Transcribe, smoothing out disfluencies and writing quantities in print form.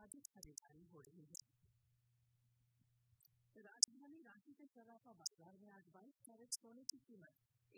अधिक खरीदारी हो रही है। राजधानी रांची के सराफा बाजार में आज 22 कैरेट सोने की कीमत